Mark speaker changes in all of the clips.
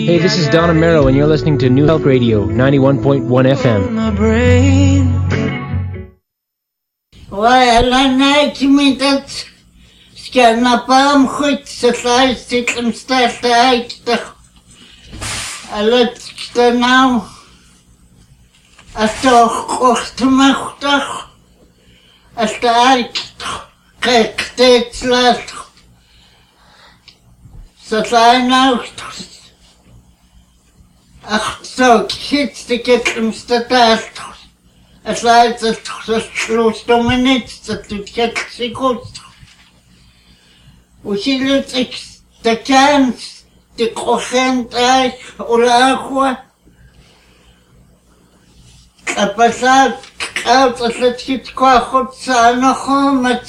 Speaker 1: Hey, this is Donna Merrow, and you're listening to New Health Radio, 91.1 FM.
Speaker 2: Well, I Scanna palm goed, ze sluit zit hem start uit. Alles er nou. Als toch kochtmachtig. Als de uit. Kijk, steeds lastig. Ze zijn nou. Ach, zo, zit ik hem start uit. Als hij het sluit om me niet, dat doet het zich goed. Усилит стакан, текохентай, урахуа. А посад, каута слетит кохот санахомат.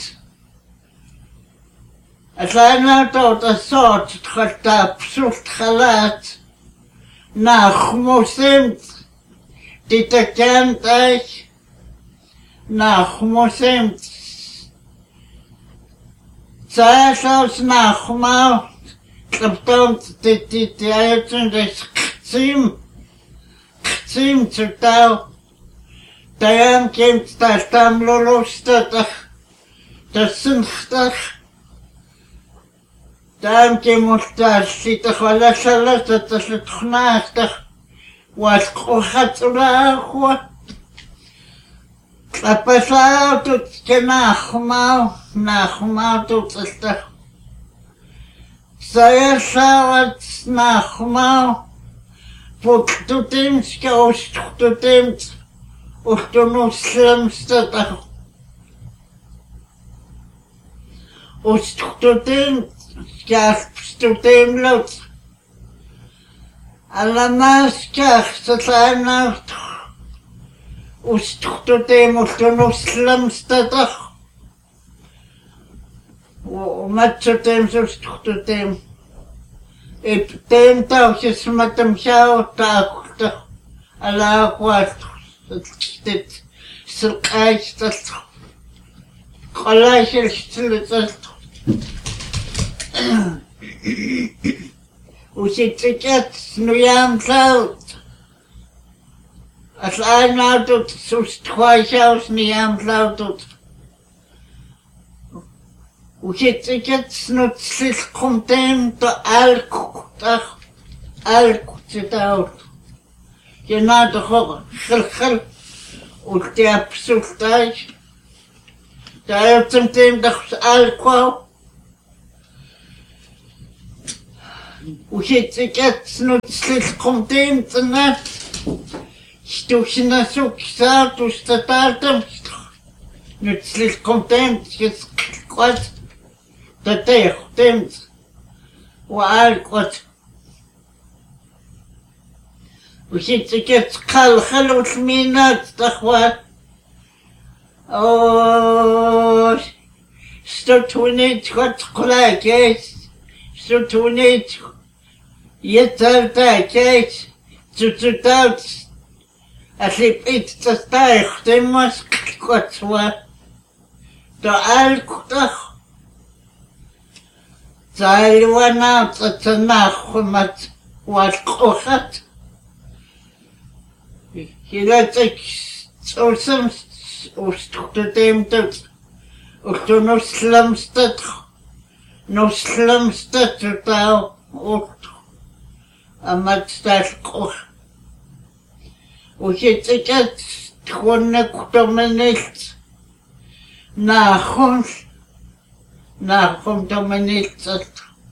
Speaker 2: А сайна тота сот, тхата псут халат. Нахмусим, титакентай, нахмусим. Zaashaus nachmal, klaptomt die Eltern des Kzim zu tau. Dayan kimt das Tamlolostach, das Sinchtach. Dayan kimut das Sitach Walashalas, das Litchnachtach, was Kochat Urahua. Klapasau tut kenachmal. Nachmal tut es doch. Sei schaut nachmal. Wo du denkst, du denkst, und du muslimst doch. Und du denkst, du denkst. Alla maskach, så sei nacht. Und du denkst, du muslimst doch. وماتشتم سوستختم ابتم تاوشس ماتم شاو تاخت على قوات ستت سلقاش تلت قلاش الشتل تلت وستكت نيام تلت أسأل ناوتو سوستخواشاوس نيام تلوتو وشتكت نتسل قمتين تألكو تتاوت جنات خل والتياب سلطاش تايب تمتين دخس ألكو وشتكت نتسل قمتين تنات شتوشنا سوك ساوت وستتالتم نتسل قمتين تشتكت تتيخ تمت وعالقت وشتكت خلخل وثمينات تخوات أوه ستوتونيت خد قلاكيس ستوتونيت يتالتاكيس تتوتاوت أسيبئت تستايخ تمسك كتوا تعالقتخ Zalwana tsanachmat walqohat. Hilatek tsorsam ustutemtet. Ustunoslamstat. Noslamstat tau ut. Amat stalqoh. Ushiteket tkhonne kutomenelt. Nachon Nachom dominitset.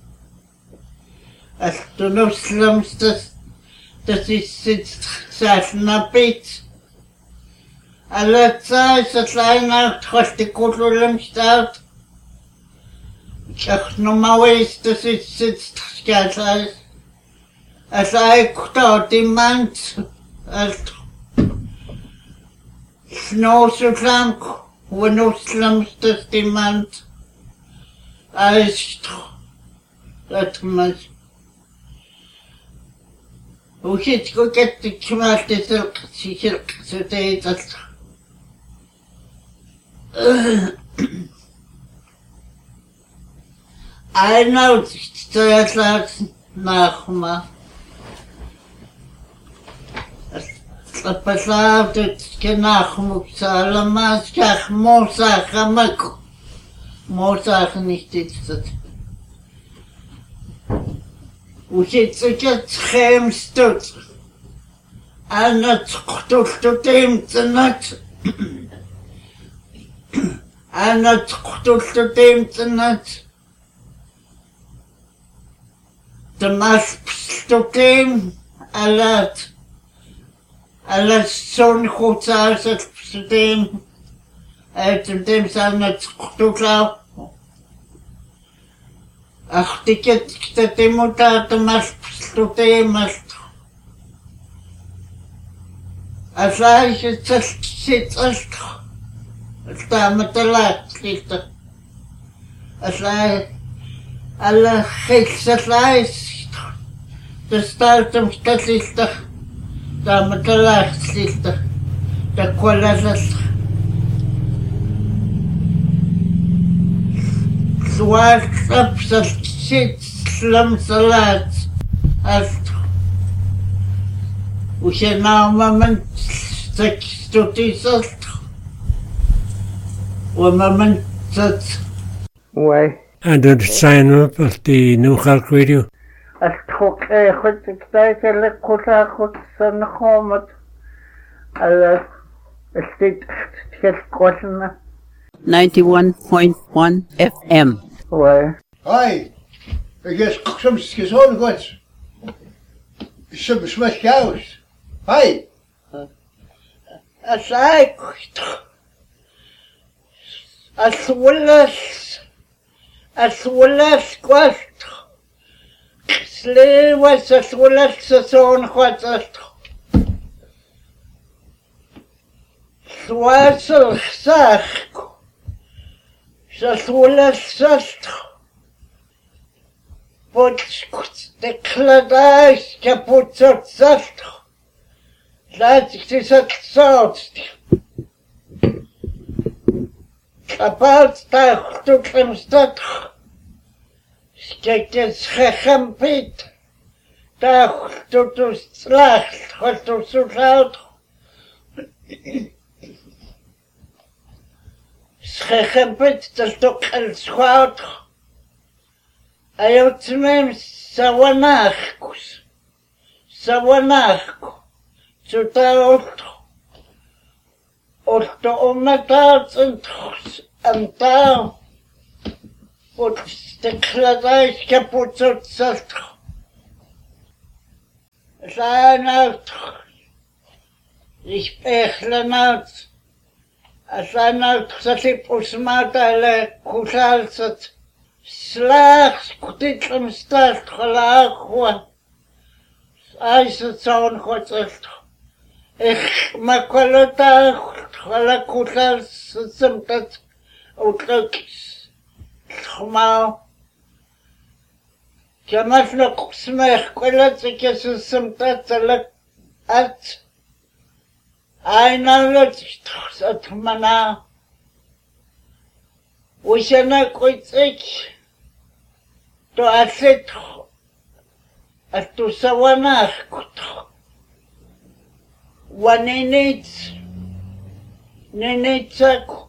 Speaker 2: Als du noch schlimmst, das ist jetzt Saschnabit. Alle Zeit, das Leinacht, hast die Kugeln staut. Ich sag normal ist, das ist jetzt ganz alles. Als Eikdort im Mann, als Schnoßelkrank, wo noch schlimmst, das die Mann. Alles dat mas. Uchit ko get kmalt det sicher så det att I know så jag slags nachma. Apalatet kenachmuksaalamas kach mosachamak. Mosach nicht jetzt. Usitziket chemstut. Anat chtultutim tsanat. Anat chtultutim tsanat. Tamas pstutim alat. Alat son chutzasat pstutim. Tutim sanat chtutlaw. Ach, tiket ktatimuta tamas pstutim ast. Asaj sit ast. Stamatala slita. Asaj alla xilsalais. Tastartum staslita. Stamatala slita. Takualasas. Swart sit slam salat. Ast. Usienau moment stutisast. Moment sat.
Speaker 3: Why?
Speaker 1: And the sign up of the New York Radio.
Speaker 2: Astok goed ik le kota goed san khomat. Alla stit het
Speaker 4: 91.1 FM.
Speaker 3: Why?
Speaker 5: Hi, ik is soms gezond goed. Soms met chaos. Hi.
Speaker 2: asai aswulas kwast. Sle was aswulas son kwast. Swasel sach. Aswulas sast. Pot de kladais kaputzot sast. Laat ik dit het zout. Kapalt daar tot hem stad. Kijk eens gegampit. Daar tot de slag. Wat tot zo zout. Gegampit dat toch een schout. Hij had hem sawanachkus. Sawanachkus. Zodat of de ometaat en taal wordt de kladijs kapot zat. Zijn uit. Ik spechelen uit. Zijn uit dat ik osmaat alle kusal zat. Slaags kutit hem staat gelaag gewoon. Hij zat zo'n goed zat. Ik makwalota wala kusal simtat utlokis. Khmao. Jamas na kusmeh kwalat ikes simtat salak at. Aina lot at mana. Ushana koitsik. To aset at to sawanah kutro. Wanenits, nenetsak,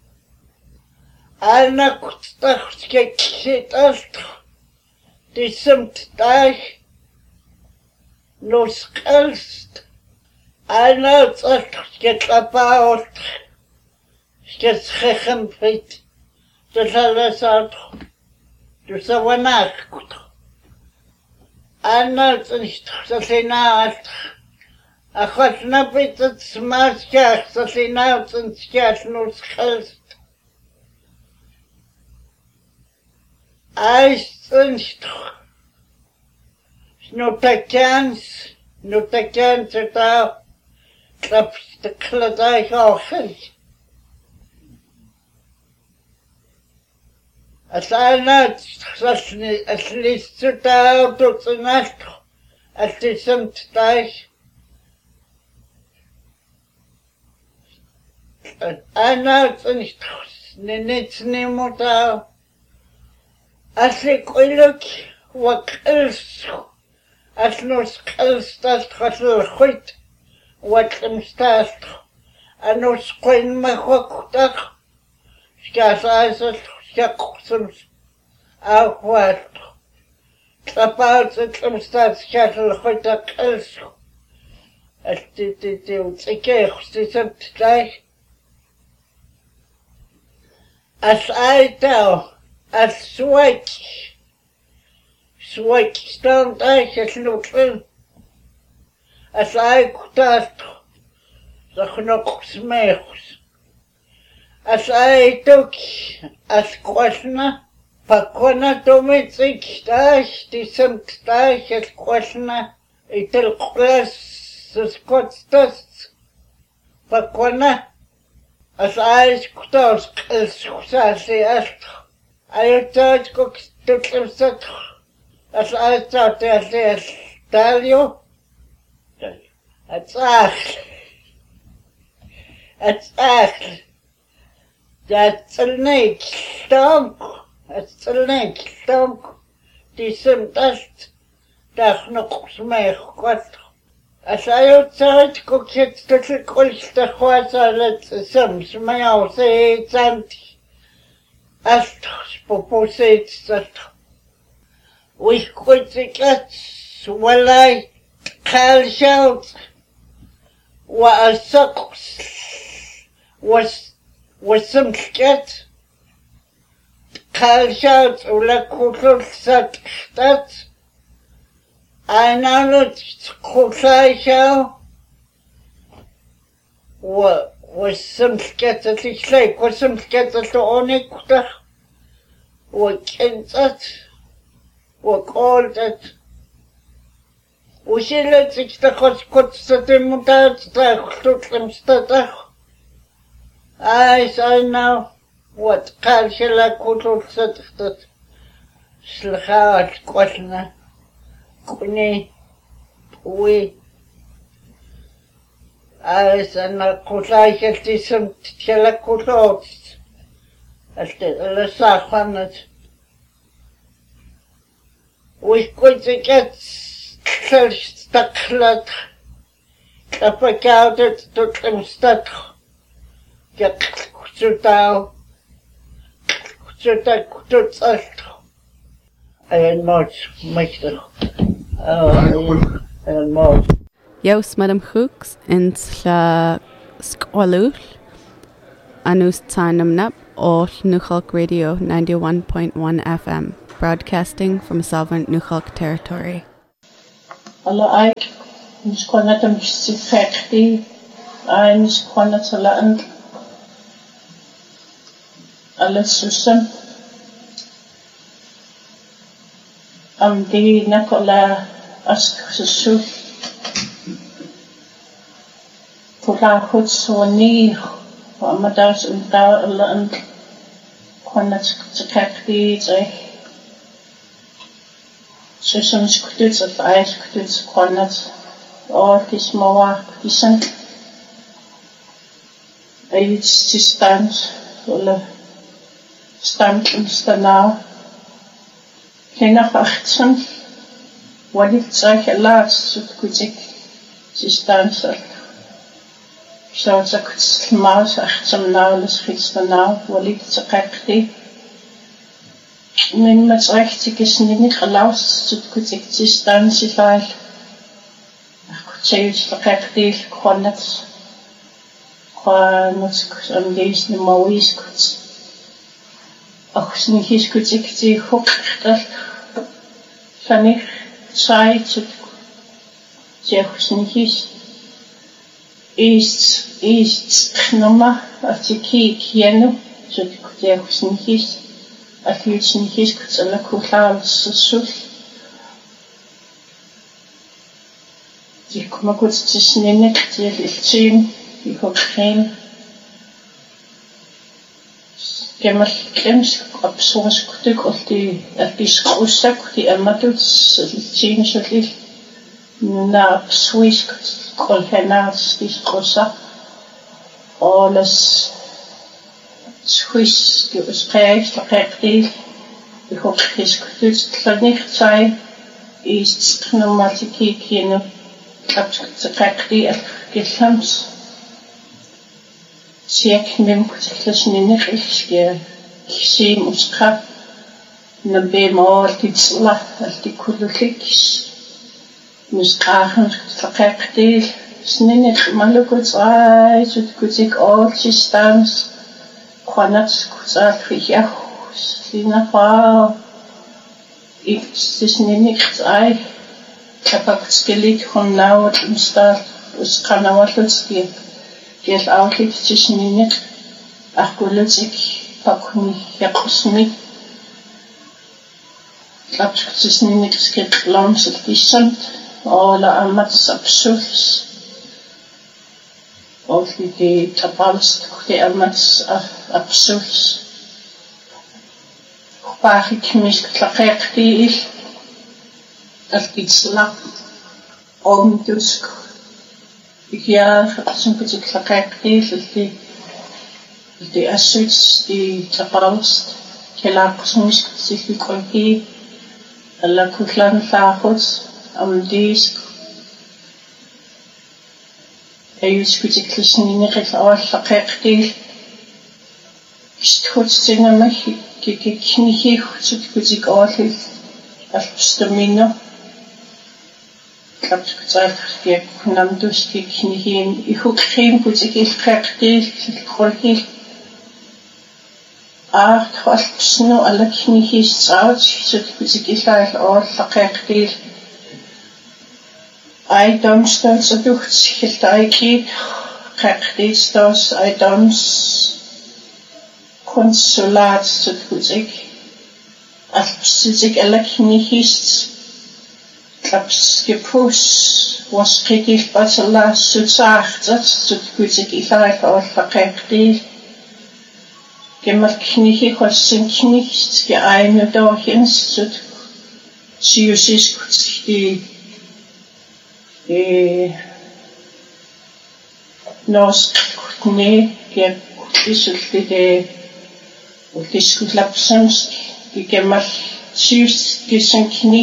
Speaker 2: alna kutstachske ksetast, disemt dag, noskelst, alna tsachske klapaot, sketschechempit, tsalasat, tsawanach kut. Alna tsachsenaat. Ach, napit het smaakjes, dat hij nou zijn schaars nog schelst. Hij is een stok. Snotakans het al. Klap de kladij ogen. Als hij nou, als liefst het al tot zijn nacht. Als hij zijn thuis. Ana niet niet als ik ooit wat is als nog als dat gaat goed Watlmstalt anus quen mahwaktak skasasal skaqsums awalt tapalt tlmstat skasal khotakels altiti utsikehstisat tlai as aitao as swak stand aislutlen as aikutalt zakhnokosmehus as aitok as kwasna pakona tomitsik tash tisamt tash as kwasna itel qlas skotstas pakona as aiskutas qelskusasi ast ayotach kokstutlemsat as aitatalias talio Atsach. That's a neck stomp. Diesem dust. Dach noch smech got. As I outside cook it little colch the horse let some smell say it's anti. As populates that. We could get well I call shout. Was some sket call shout ula kutul sat that I know kutlai show was some sket at least like was some sket at the only kuta what kent that what called that Usile tsiktakos kotsatemutat takhtutlmstatah. I know what kalshela kutulsat slhat kwasna kuni we I know kutlaiseltism tchela kutots la sakhanat we could get Staklat kapakautet tutlemstat jak kututau kututsalt and much and more
Speaker 4: Jaus Madam Hooks in Sla Squalul Anus Tsanamnap or Nukhalk Radio 91.1 FM, broadcasting from sovereign Nukhalk territory.
Speaker 6: Alla ik niskona tam sifekti ay niskona talaan alla susam di nakola ask susu kula hutsoni amadas unta alla and kona sifekti Susam skututs of ice skututs cornets or this moa decent. It's to stand or stand now. Kena achtsen. What if it's like a last kutik to stand so it's a good mouse achtsen now, let's fix the now, what if it's a kakti. Men met rechtig is niet geluisterd, het goed existentie vaal. Ik zei het verkeerd, gewoon net aan deze mooie goed. Ook niet is goed, ik zie goed dat van ik zei het zeg niet is genomen als ik ken, zo ik zeg niet. Als je het niet is, kan je ook laten Ik kom ook goed te zien, ik zie ik ook geen. Ik heb klems op zo'n stuk of die schoolzak die emma doet, zien zo lief. Na Swiss kolhenaars die schoolzak. Alles. Swiss die beschrijft verrektig. Ik hoop dat het niet zijn is pneumatiek in Tlapsqaqdi alqillams siaknim kutiklasnineqilskia kisim usqa nabemol titsla altikullulikis musqaahan tlaqaqdi snineq malukutsai sutkutik all systems qanat kutsal fiach sinafa snineqai kapaktskelik honnawat instal usqanawallutski gel outlet snineq aqulutik pakuni yaqusmi tlapsqsnineq sketlaams alkissant ala amats absuls Olfidi tapalst kuti amats absuls Paachik mis tlaqeqti alkitsla omtusk ikia sunkutik tlaqeqti di asuts di tapalst kelaqsmis sifiqolki alla kutlan thaaqut amdisk ayuskutik tlisnineqil awallaqeqti isthutsingamahi kikiknihih sutkutik awallil alpstamino tlapsqutsaafqia namduski knihin ihukrim kutik ilqeqti ilqolhil alpsno alaknihis tsaut sutkutik ilail awallaqeqti I domstols aducht hiltaiki qeqtistos I doms konsulat sutkutik alpsitik alaknihis tlapskipus wasqikil patala sutsaartat sutkutik ilail awallaqeqti gemalknihi qassinkinihis ge ainudorhins sut siusiskutski norsk kutne ge kutlisultide utiskutlapsansk gemal siuskisankni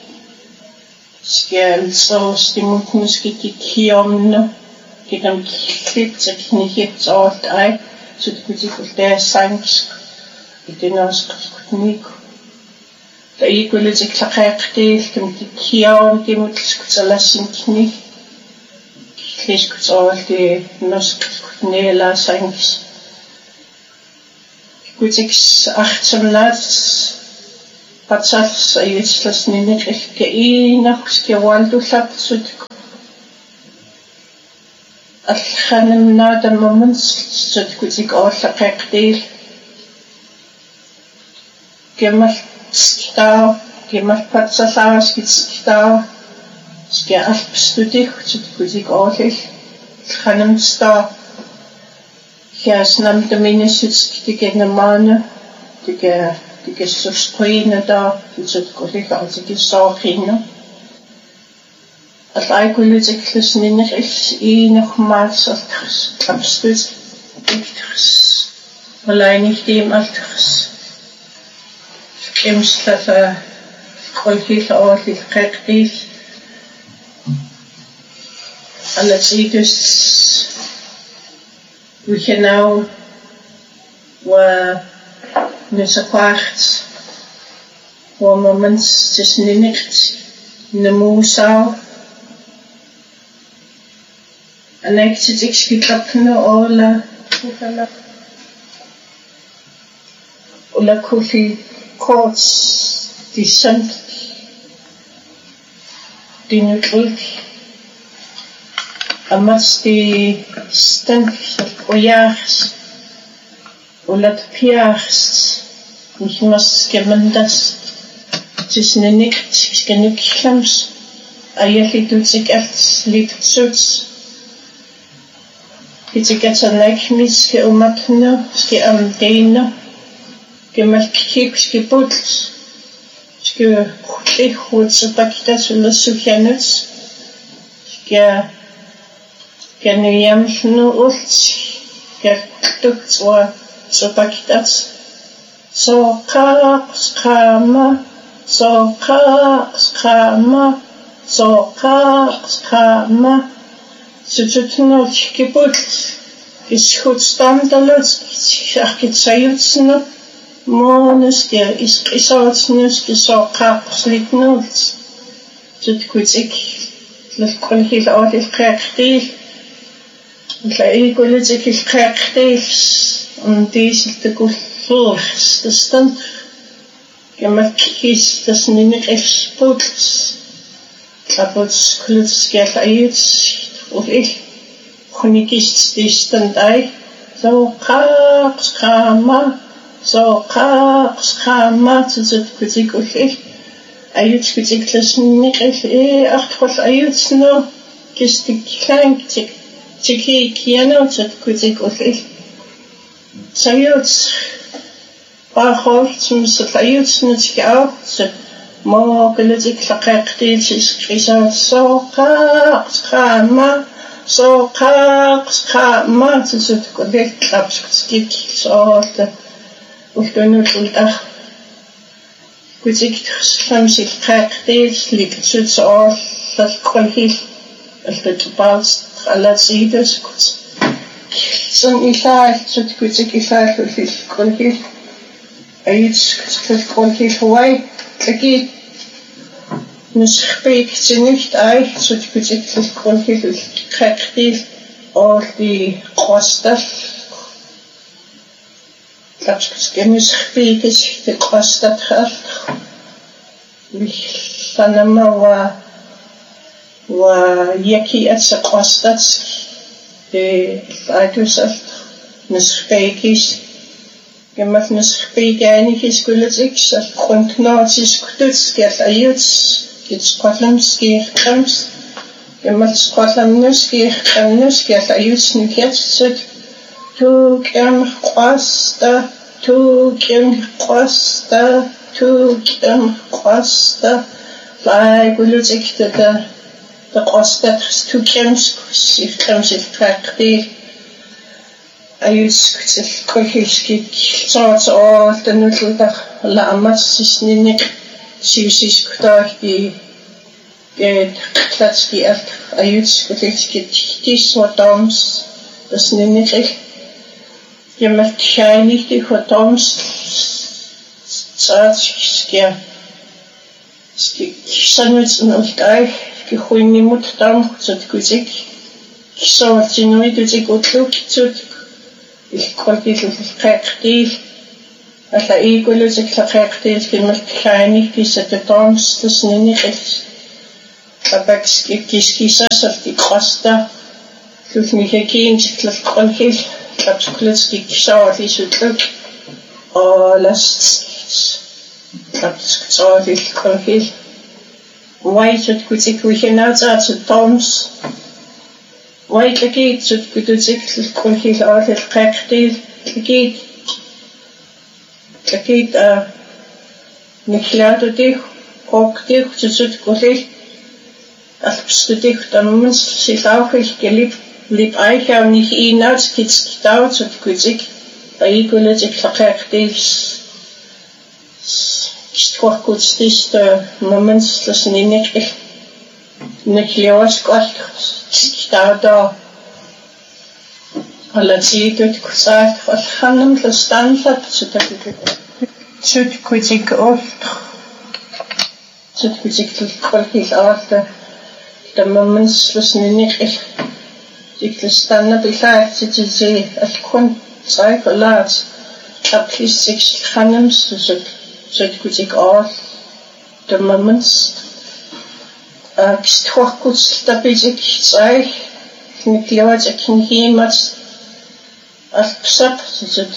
Speaker 6: skal stimutnuski kiomno gedam klipteknihi alt ai sutkutikulta sansk idenorsk kutnik Da ikulitik tlaqeqti kimtikiaum kimutskutsalassinki kliskutsalti norsk kutnela sanks kutiks achtamnats patsals ayitslasnineqilka inaqskiwaldullapsut alkhanimnaadamamans sutkutik awallaqeqti gemal Stau, gemal patsalas stau, ske alpstudik sutkutik awallil khanam stau Kias nam dominisutski tigenamana tige susqina da sutkutik altik soqina Al aikulitik lusnineqil inuqmaals altras tlapstut iktras malainihtim altras Imslafa qolhil awallil qeqtil alatsitus wichenau wa nusaqaart wa moments tisnineqt namusau anaktitik skitlapno ola kulli Courts, die sunt, die nutruk, amas die stink, ojaars, olat piaars, nicht mas gemendas, tisnenikt, skenuklams, ayali dutsik als liptsuts, kitsikatsanakmis, ke umatno, ske amdeno, gemalkik skiputs ske khutlikhut pakita sulasukyanuts ske kaniyamnu ult ske tuktswa sopakitats soqa skama соқаққама сутутнуут кипут исхутстамдалут аркитсаютсну моонус кер исқисаутснус кисоқаққслитнуут туткутик лэккулхил аалилқеэқтиил лаигулутик илқеэқтиил дисилтакуллуурстастан гэмаккис таснинеқэлспутс tlaput kulutskjæl ayut ufil khunikist distantai so qaqama tsut kutik ufil ayut kutik tasniqil artqul ayut no kistik klank tiki kiano tsut kutik ufil sayut bahol tsumsat ayut nutskau ما قلتك لقاقتي تسكريسات سوقاق تسوتك وديك تلابسك تسكيك سوالت وفتونو تلتاخ كتك تخسلمسي لقاقتي لك تسوت سوال للقلهيل التتباوز تخلات سيدس كت سن إلاح تسوت كتك إلاح في القلهيل أيد كتك القلهيل هواي تلاقي نسخبيك تنيفت اي سوتكوتيك للقنفيل القاقتيل او دي قوستل تلاقي نسخبيك دي قوستل خلق لنما ويكي اتس قوستل دي ايتوسل نسخبيكيش Gemmath nysgbeigani hysgwyledig sy'n chwntnod ysgwdwyd sgell aywts gyd sgwallam sgech crams Gemmath sgwallam nhw sgech crams sgell aywts nhw getsyd Tŵg yn chwasta Lai gwyledig dyda chwasta tŵg yn sgwysig crams i'r tracdi ayus kulhilski tsot o tanultaq laamas sisninik siusiskutaqi latski alt ayus kulhilski tiswatoms tasninik jemat shiny ti fotoms tsatskya sanwits noltai ki khuini muttam tsutkuzik kisawtinui kuzik utluk tsut القلبي القاقتيل ألا إيقولوا زك القاقتيل كلمة كحاني كيسة تطامس تسنيني قلت أباكس كيسكي ساسر كي قاستا كلتني هكين زك القلبي لابس كلتسكي كساواتي سوتلوك لاست لابس كساواتي القلبي وايتو تكوتيك ويخناوتا تطامس وايد لقيت صدق كتوزك الكل على القاقتيل لقيت نخلاتو ديخ قوق ديخ صدق كليل ألبسو ديخ تمامس سيلاوخيل كليب ليب آيكا ونيخ إيناوت كتاوت صدق كتوزك أيقولو ديك القاقتيل كتوخ كتوزيش تمامس لسنينيك نخليواش قالك Stauda alla tidut kusat khanam tstanfat kutik oft kutik kolhis after the moments listening ik stanna bilaat titsi alkun cyclat please six khanam kutik off the moments Kstwachkus tabizik tsai nikliwat akin himat alpsap zut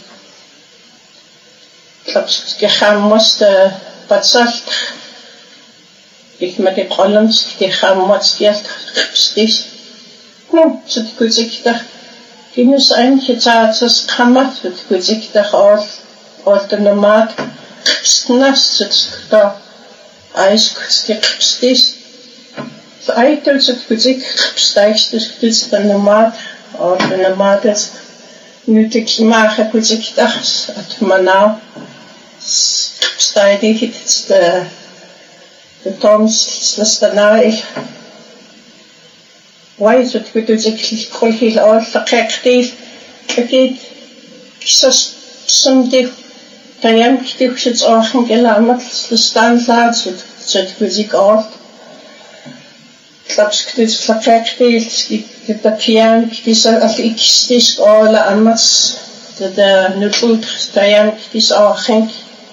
Speaker 6: klaps gehamwas de patsalt ik met de columns die gehamwas geld stis zut kuzik da kinus ein getaats kamat zut kuzik da all de nomad snas zut da eis stis Aitul zut kuzik stijgt dus dit van de maat of de maat is nu te maken kuzik dags het manau stijgt het Toms lastanai why is it good to call his all the cacti again someday Tayam Kitchens Orchen Gelamat the stand lads with music art Klapskits Klapkaktis get the piano this as this all amats the neutral Tayam Kittis Orchen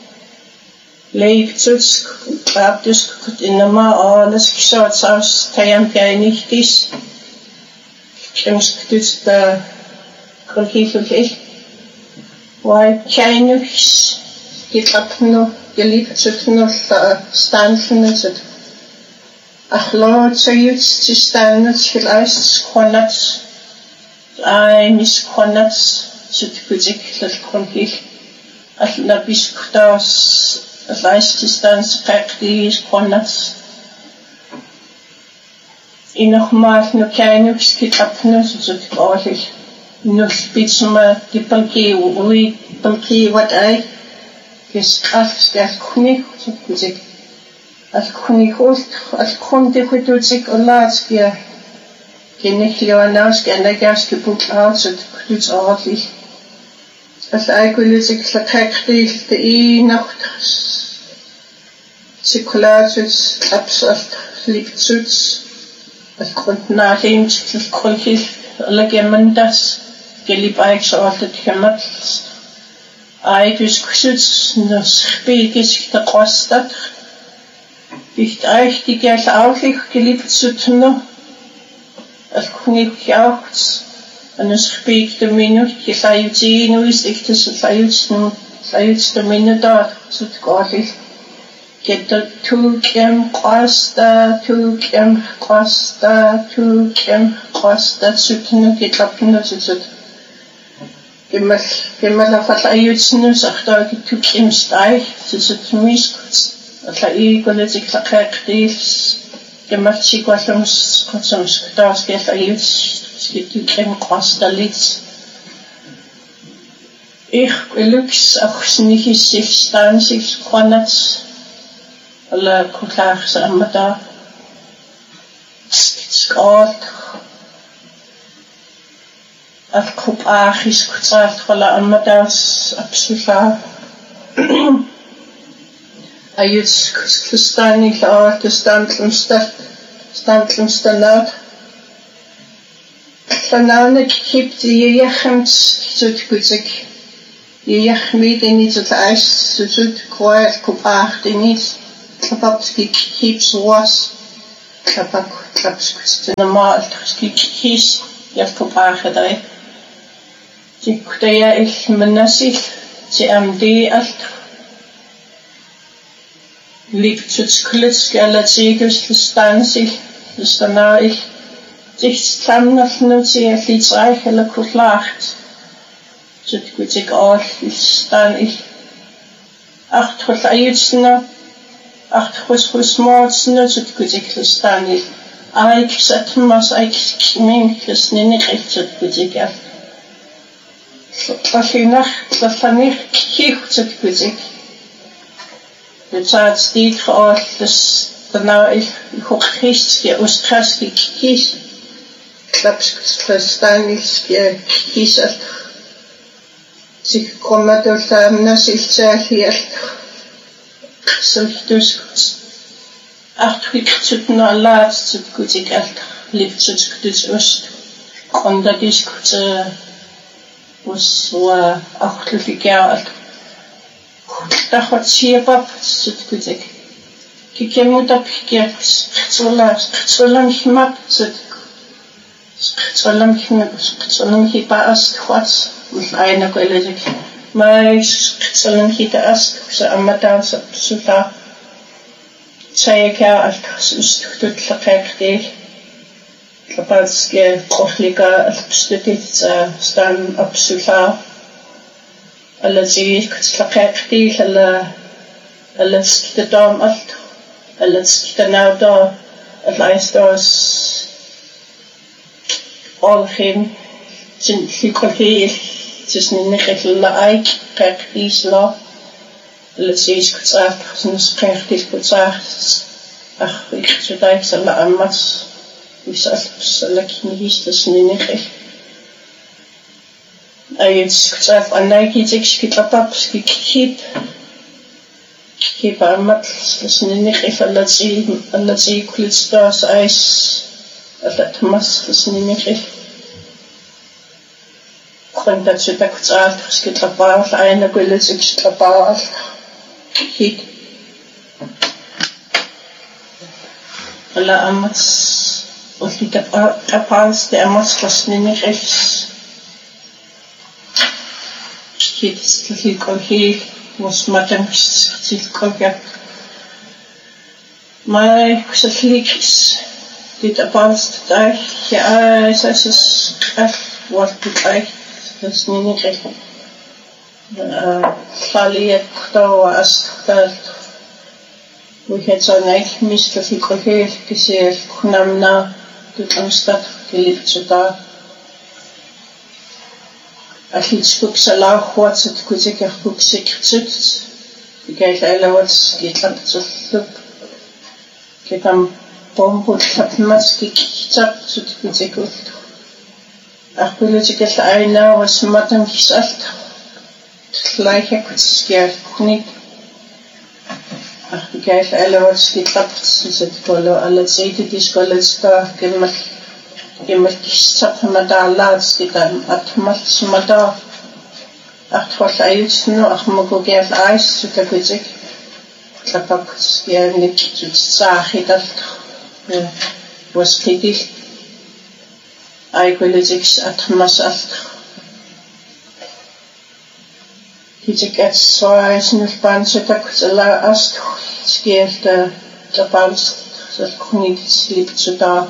Speaker 6: Leibzuts Abdus in the ma alles shots aus Tayam Pianitis Krimskits the Kolhifel why Chinese get up no geliebt zu no stanfen it Lord so you to stand it vielleicht Konats I miss Konats zu physics das Konhif as na biskutas as to stand practice Konats in noch mal no Chinese get up no so ordentlich no speech ma die banki what I guess ask as kunik music as kunik host as kunde kutuzik olatski genechlianaus genagas gebook out so kuts ordentlich as I kulik sakakti die nacht zirkulatus absalt liebzuts as grund nachhin das kolchis legemendas gelib eingeschaltet gemacht. Eigentlich das Spiel ist der Kostet. Nicht euch die Geld auch geliebt zu tun. Das kann ich auch. Und das Spiel der Minute, die sei sie nur ist ich das sei der Minute da zu gehen. Get the two Costa zu tun geht ab nur zu Gemmal auf der Ayutsnu sagt da gibt im Steig zu mich da ich sich verkehrt gemacht sich was uns das geht Ayuts gibt im Costa Litz ich lux auch nicht sich stand sich Konats alle Kutlachs amada Scott Af kopachis kutsaat wala amadas absoluut ayuts kustani la de standlumstanaat Vanavond kip die jechemt zoet kutsik jech meet in niet het ijs zoet kwijt kopach die niet klapski kips was klapski normaal kies je kopach daar Kutaya ich menasih CMD alt liegt zu sklits gala zeges verstansig verstana ich sich stamnaf nu sie flitsreich eller kurlacht zu kutig all stan ich acht was ayutsna acht was mordsna zu kutig stan ich ich sat mas ich mein das nenne ich zu kutig Verschiedene, das fand ich zu gut. Jetzt hat es die Frau, das genau ich hochkriegt, aus Kraski kies, klapps verständig kies, sich kommen durch das ich sehr hier, so ich durch Acht zu na laat zu gut ich lieb zu gut Ost und da ist was war auch gefährdet. Da hat sie aber zu gut. Die Mutter geht so lang ich mag so lang ich pass kurz mit einer Quelle mais so lang ich das so am Tag so da zeige als ist tut verkehrt Kapalskie Kochliga abstudiert stan absolut alle sie verkehrt alle die Dom alt alle die now da leist das all him sind die Kochliga ist nicht recht like praktisch la alle sie gesagt sind praktisch gesagt ich sala amas salakinigistas niniki ayetskutsaf anaikitikskitapap keep amat niniki allatsi kulitstas ais allatmas niniki Quando ci da kutsaf skitapal ayna kulitsikitapal hit alla amats och lite tapals det amas fastningar efter hit till kolhi was matam till kolga mai kusaflikis dit tapals där ja så vad det är fastningar efter faliet då astal we had so nice Mr. Fikrohe gesehen kunamna dit amstad gelebt so da achits fuksala hwatset kuzik fuksik tsut geit alawats gitlat tsup ketam pompo tapmas kitsap tsut kuzik ult ach political aina was matam kisalt gleiche kutsier kunik ach geit alawats gitlat tsut kolo alatsite diskolsta kemal kitsap madalats kitam atmal smada ach twasayuts no ach mogogel ais tsut kuzik klapak skier nik tsut sahidat was kidil ai politics atmas alt Hizik at soa snulpan setak la ast skielt tapals så kunit slip suda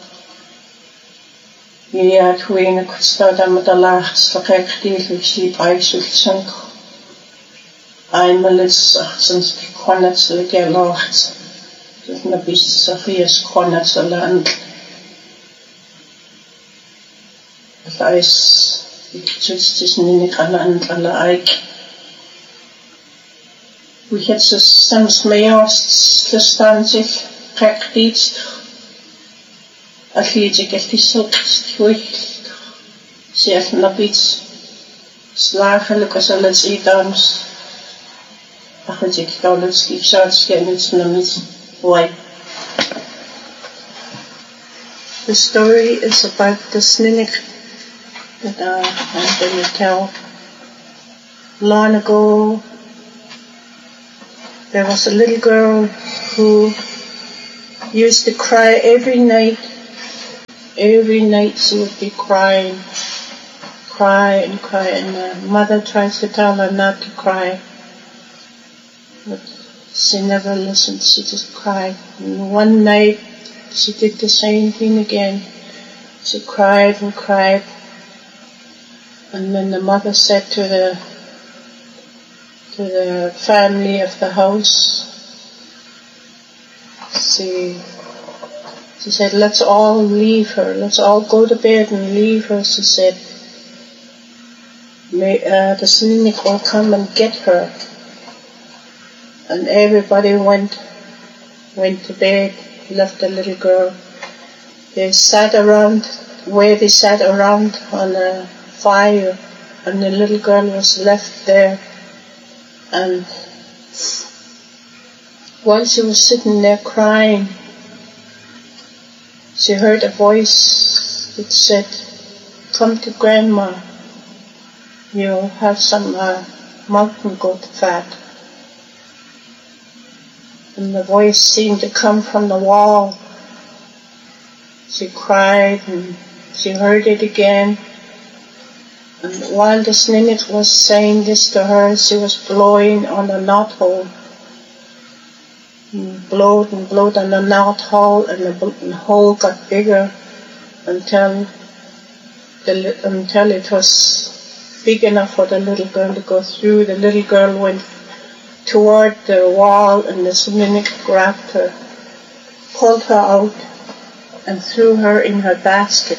Speaker 6: ja twin kusta da madala stakekti slip ai sultsank einmal is achsens konats legalocht das na bis safias konats land das ist ich nicht alle Eik we had some smayast to stand sich praktisch atletic efficient durch sehr nabits slagelijk as alles idams ach ik kan het skipsats kennis namits why the story is about the sninik that I'm going to tell. Long ago, there was a little girl who used to cry every night. Every night she would be crying, and the mother tries to tell her not to cry. But she never listened, she just cried. And one night, she did the same thing again. She cried and cried. And then the mother said to the family of the house, she said, let's all leave her, let's all go to bed and leave her, she said. The Sninik will come and get her. And everybody went to bed, left the little girl. They sat around on a fire, and the little girl was left there. And while she was sitting there crying, she heard a voice that said, come to Grandma, you'll have some mountain goat fat. And the voice seemed to come from the wall. She cried and she heard it again. And while the Sninik was saying this to her, she was blowing on a knothole. Blowed on the knothole, and the hole got bigger until it was big enough for the little girl to go through. The little girl went toward the wall, and the Sninik grabbed her, pulled her out, and threw her in her basket.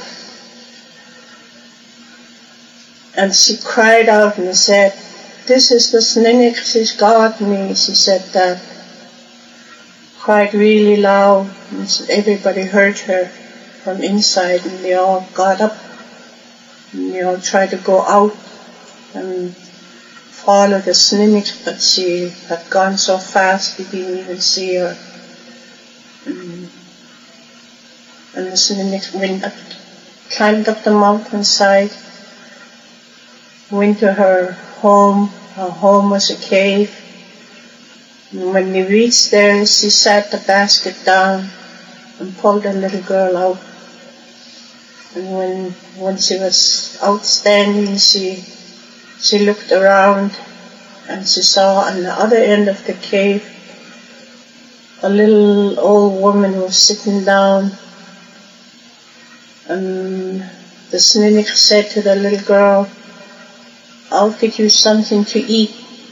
Speaker 6: And she cried out and said, this is the Sninik, she's got me, she said that. cried really loud, and everybody heard her from inside, and they all got up, and they all tried to go out and follow the Snunnic, but she had gone so fast they didn't even see her. And the Snunnic went up, climbed up the mountainside, went to her home. Her home was a cave. And when they reached there, she sat the basket down and pulled the little girl out. And when she was outstanding, she looked around and she saw on the other end of the cave a little old woman was sitting down. And the Snunnic said to the little girl, "I'll get you something to eat."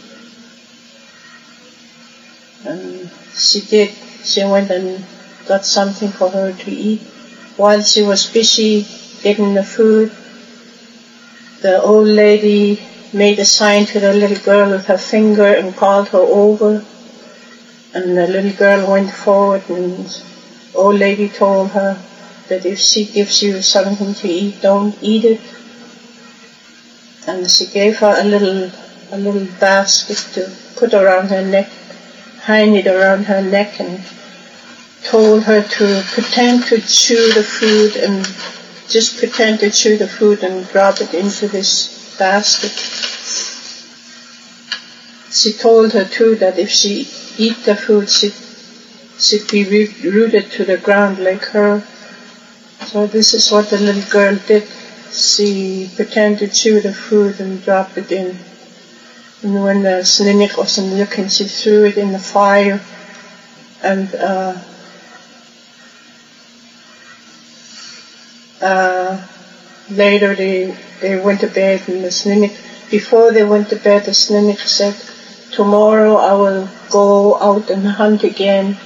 Speaker 6: And she did. She went and got something for her to eat. While she was busy getting the food, the old lady made a sign to the little girl with her finger and called her over. And the little girl went forward, and the old lady told her that if she gives you something to eat, don't eat it. And she gave her a little basket to put around her neck, hang it around her neck, and told her to pretend to chew the food, and just pretend to chew the food and drop it into this basket. She told her too that if she eat the food, she'd be rooted to the ground like her. So this is what the little girl did. She pretended to chew the food and dropped it in. And when the Snunnic wasn't looking, she threw it in the fire. And later they went to bed, and the Snunnic, before they went to bed, the Snunnic said, "Tomorrow I will go out and hunt again.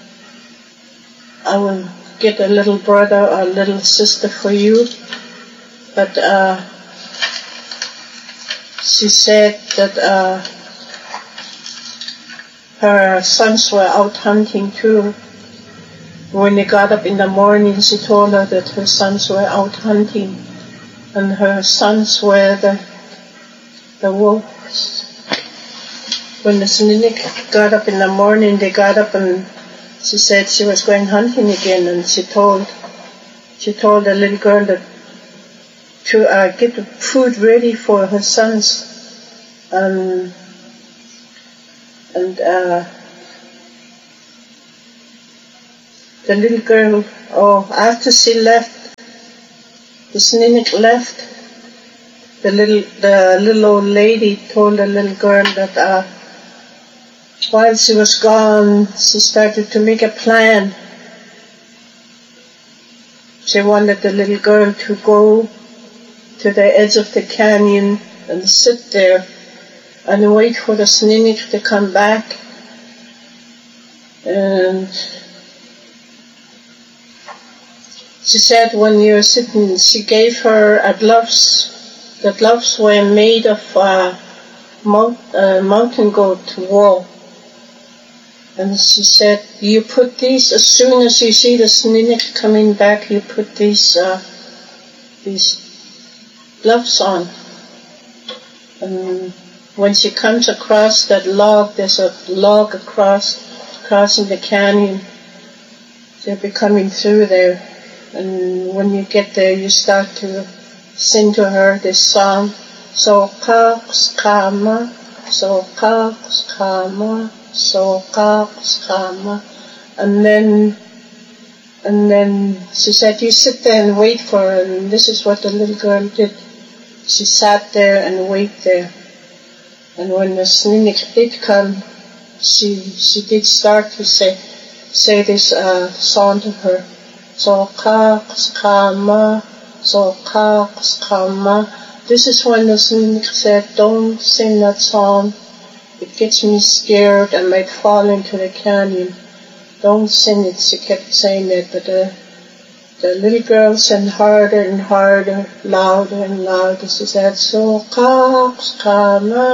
Speaker 6: I will get a little brother or a little sister for you." But she said that her sons were out hunting too. When they got up in the morning, she told her that her sons were out hunting, and her sons were the wolves. When the Snunnic got up in the morning, they got up, and she said she was going hunting again, and she told the little girl that to get the food ready for her sons, and the little girl, after she left, the Snunnic left, the little old lady told the little girl that while she was gone, she started to make a plan. She wanted the little girl to go to the edge of the canyon and sit there and wait for the Snunnic to come back. And she said when you were sitting, she gave her gloves. The gloves were made of mountain goat wool. And she said, "You put these, as soon as you see the Snunnic coming back, you put these gloves on. And when she comes across that log, there's a log crossing the canyon. They'll be coming through there. And when you get there, you start to sing to her this song, Sokakskama, Sokakskama, Sokakskama." And then she said, "You sit there and wait for her." And this is what the little girl did. She sat there and waited there. And when the Snunnic did come, she did start to say this song to her. Sokakskama, Sokakskama. This is when the Snunnic said, "Don't sing that song. It gets me scared. I might fall into the canyon. Don't sing it." She kept saying that, but the little girl sang harder and harder, louder and louder. She said, "Sokakskama,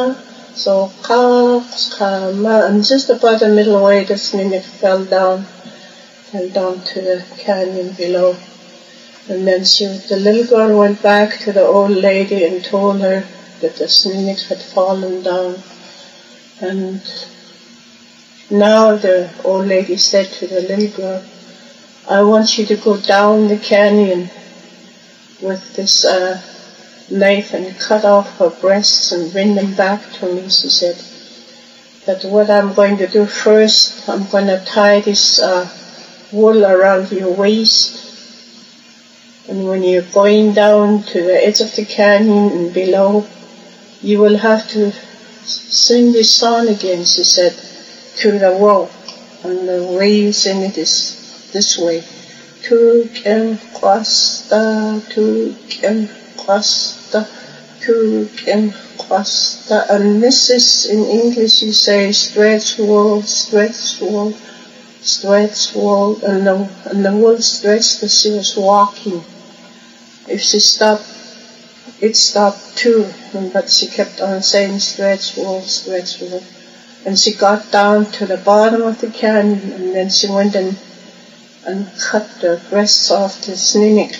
Speaker 6: So, and just about the middle way, the snake fell down to the canyon below. And then the little girl went back to the old lady and told her that the snake had fallen down. And now the old lady said to the little girl, I want you to go down the canyon with this knife and cut off her breasts and bring them back to me, she said. That what I'm going to do first, I'm going to tie this wool around your waist. And when you're going down to the edge of the canyon and below, you will have to sing this song again, she said, to the wall. And the way you sing it is this way. Tukem Kwasta, Tukem Kwasta, Tukem Kwasta. And this is, in English you say, stretch wool, stretch wool, stretch wool. And the wool stretched as she was walking. If she stopped, it stopped too, but she kept on saying stretch wool, stretch wool. And she got down to the bottom of the canyon, and then she went and cut the breasts off the snake.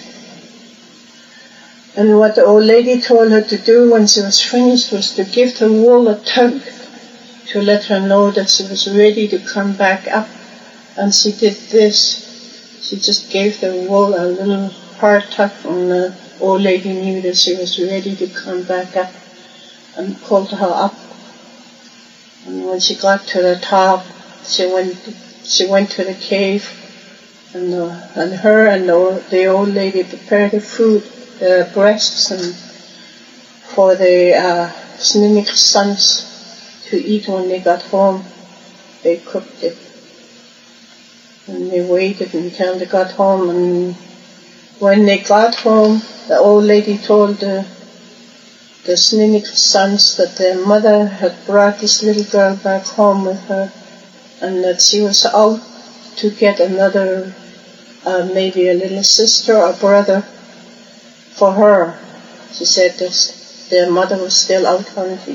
Speaker 6: And what the old lady told her to do when she was finished was to give the wool a tug to let her know that she was ready to come back up. And she did this. She just gave the wool a little hard tug, and the old lady knew that she was ready to come back up, and pulled her up. And when she got to the top, she went to the cave, and her and the old lady prepared the food, the breasts, and for the Snunnik's sons to eat when they got home. They cooked it, and they waited until they got home. And when they got home, the old lady told the Snunnik's sons that their mother had brought this little girl back home with her, and that she was out to get another, maybe a little sister or brother for her. She said that their mother was still out hunting,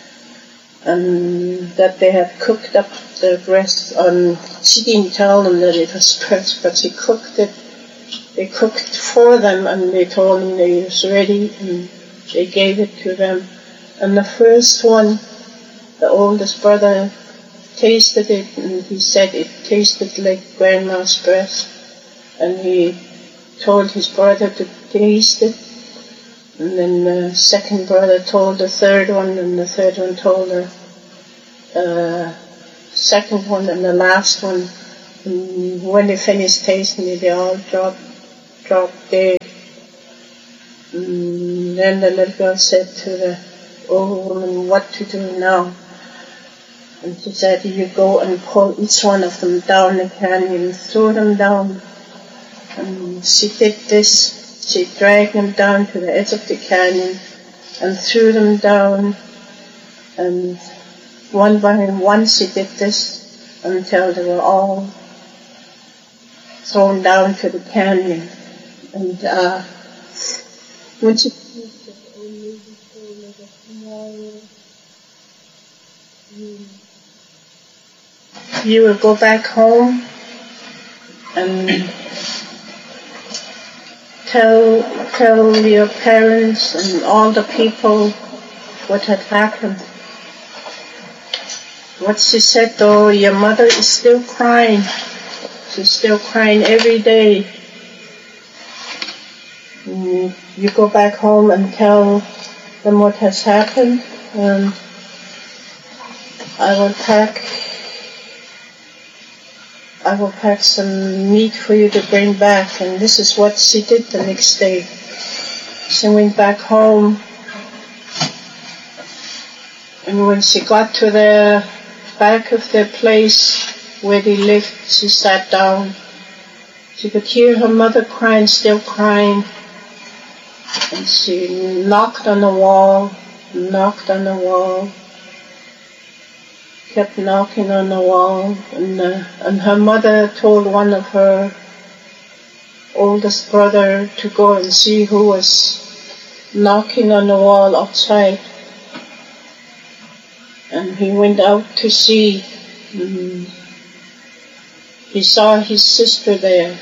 Speaker 6: and that they had cooked up the breast. She didn't tell them that it was breast, but she cooked it. They cooked for them, and they told them they was ready, and they gave it to them. And the first one, the oldest brother, tasted it, and he said it tasted like grandma's breast. And he told his brother to taste it. And then the second brother told the third one, and the third one told the second one, and the last one. And when they finished tasting it, they all dropped dead. And then the little girl said to the old woman, what to do now? And she said, you go and pull each one of them down the canyon, throw them down. And she did this. She dragged them down to the edge of the canyon and threw them down. And one by one she did this until they were all thrown down to the canyon. And when she finished it, the old lady told her that tomorrow you will go back home and tell your parents and all the people what had happened. What she said though, your mother is still crying. She's still crying every day. You go back home and tell them what has happened, and I will pack some meat for you to bring back. And this is what she did the next day. She went back home, and when she got to the back of the place where they lived, she sat down. She could hear her mother crying, still crying. And she knocked on the wall, kept knocking on the wall. And her mother told one of her oldest brother to go and see who was knocking on the wall outside. he went out to see. He saw his sister there.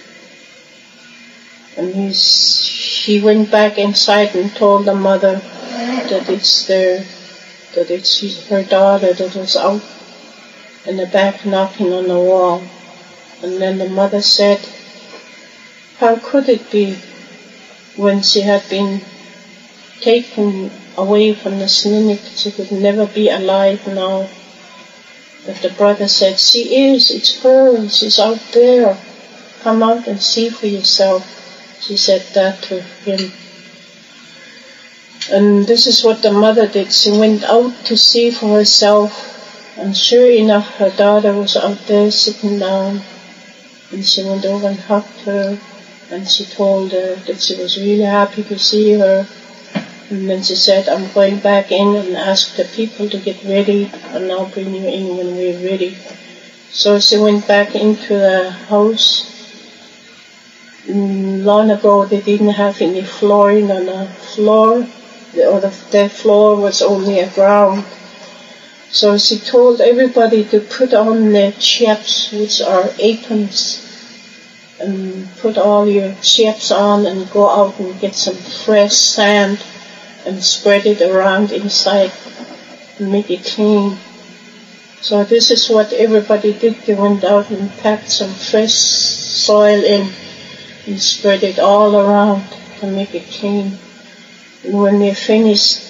Speaker 6: And he went back inside and told the mother that it's her daughter that was out in the back knocking on the wall. And then the mother said, how could it be when she had been taken away from the Snuneyk, she could never be alive now? But the brother said, she is, it's her, she's out there. Come out and see for yourself. She said that to him. And this is what the mother did. She went out to see for herself, and sure enough, her daughter was out there sitting down. And she went over and hugged her, and she told her that she was really happy to see her. And then she said, I'm going back in and ask the people to get ready, and I'll bring you in when we're ready. So she went back into the house. Long ago, they didn't have any flooring on the floor. Their floor was only a ground. So she told everybody to put on their chaps, which are aprons, and put all your chaps on and go out and get some fresh sand and spread it around inside and make it clean. So this is what everybody did. They went out and packed some fresh soil in and spread it all around to make it clean. And when they finished,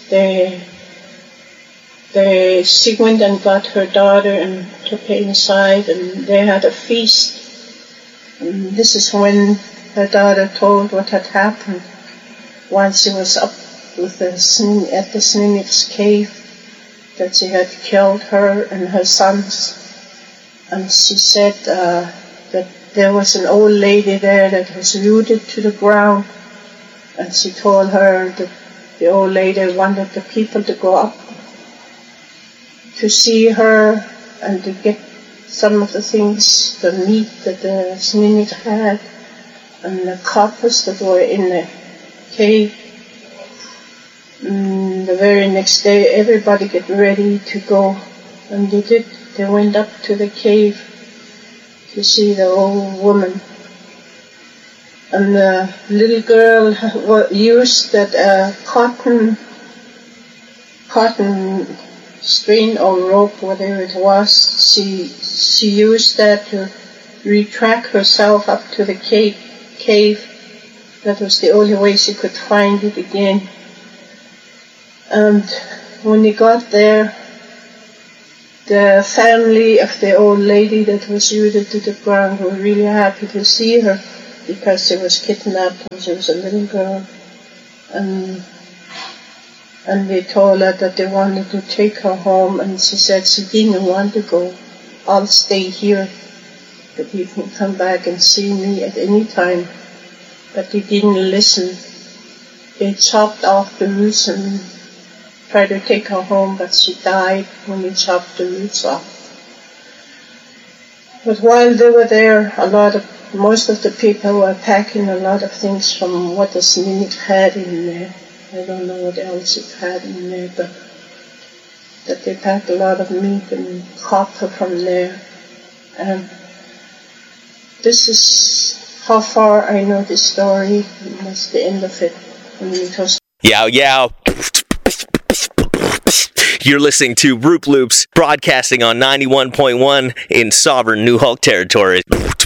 Speaker 6: she went and got her daughter and took her inside, and they had a feast. And this is when her daughter told what had happened while she was up with at the Snuneyks cave, that she had killed her and her sons. And she said that there was an old lady there that was rooted to the ground. And she told her that the old lady wanted the people to go up to see her and to get some of the things, the meat that the Snuneyk had and the coppers that were in the cave. The very next day, everybody get ready to go, and they did. They went up to the cave to see the old woman. And the little girl used that cotton string or rope, whatever it was. She used that to retract herself up to the cave. That was the only way she could find it again. And when they got there, the family of the old lady that was rooted to the ground were really happy to see her, because she was kidnapped when she was a little girl. And they told her that they wanted to take her home, and she said she didn't want to go. I'll stay here, that you can come back and see me at any time. But they didn't listen. They chopped off the roots and tried to take her home, but she died when they chopped the roots off. But while they were there, most of the people were packing a lot of things from what the Snuneyk had in there. I don't know what else it had in there, but that they packed a lot of meat and copper from there. And this is how far I know the story, and that's the end of it. And it was
Speaker 7: Yow yow. You're listening to Roop Loops, broadcasting on 91.1 in sovereign New Hulk territory.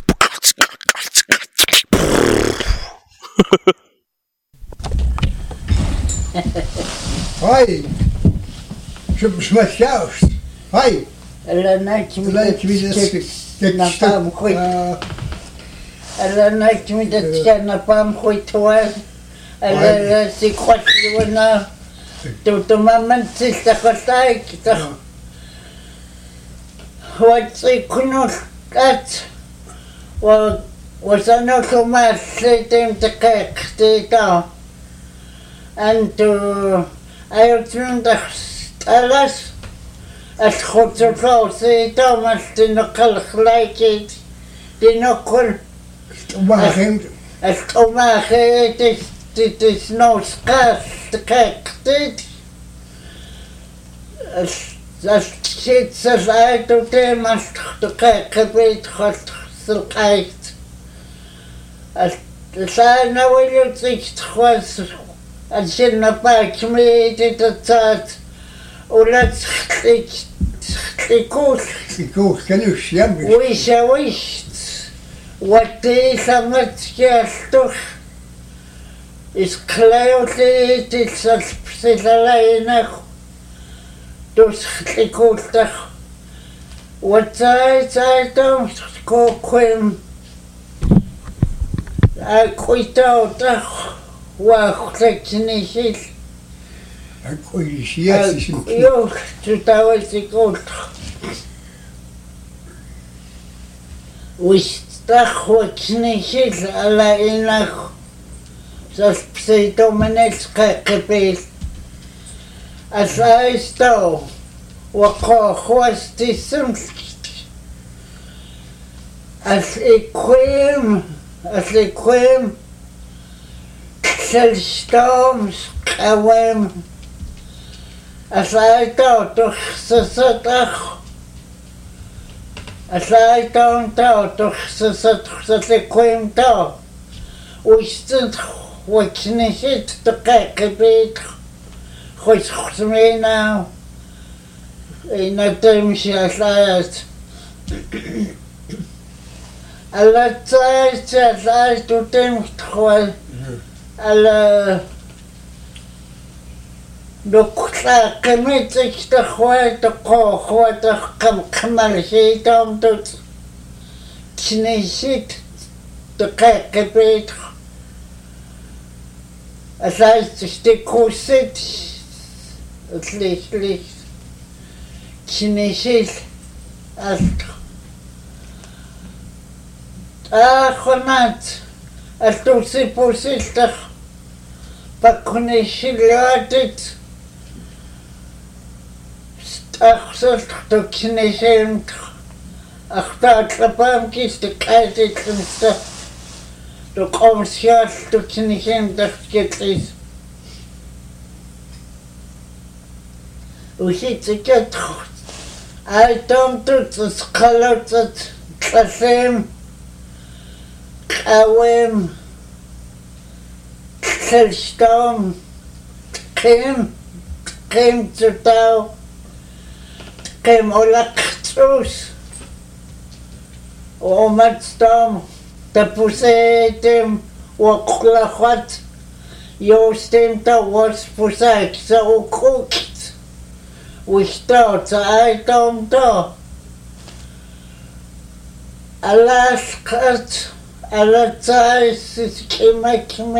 Speaker 5: Hi, щоб смачався. Hi.
Speaker 2: Eller найти на пам хоть. Eller найти на пам хоть твой. Eller си хоть на. То маман систа хотай кита. Вот си кунул кат. وصلنا كمان سيتم تكاكتيتا أنتو أيوتون دخلت الخطوة سيتا ما تنقل خلاكيت تنقل الكماخي تسنوس قاس تكاكتيت Zaltsitsas aitute mastqtuqa qipit qoltsilqait. Saana willutsiktqwas alsinnapaakmiititatsaat ulatsikul
Speaker 5: Ikkuul kanus jammis.
Speaker 2: wisawist wattiillamatkialtuq isqlajuliitilsalpsilalainaq tusqlikuultaq watsaitsaitam koqquim aquitautaq waaqlaknisil
Speaker 5: Akkuilisiatsisin.
Speaker 2: Joo, tutawasikuultaq Wistaqwaknisil alainaq salpsitomanelsqaqipil asaistaw waqoqwastisumlkit asliquim salstoms qawem asaitaw tuxsasataq asaitaw taw tuxsasataq taw Wistint waknisit taqaqipit khusmina inatamshi asayat alatsai tutem khwal ala dokla kemitik khwal khwat qamqmalhitam tut knisit taqaqipit Asaistikussit atlichlich knisil alt khonat altusipusiltaq pakunisilaatit staqsalt tuknisilmt aqtaatlapamkis tiqaasitlimsta tuqomsial tuknisilmtaqkitlis usitsikatq aitomtut sqalotsat tlasem qawem tsalstom qim tsutaw qim olaqtus omatstom tapusetem waqlaqat yostem tawas pusak sa ukukit wishtot sa aitom to alasqat alatsai siskimak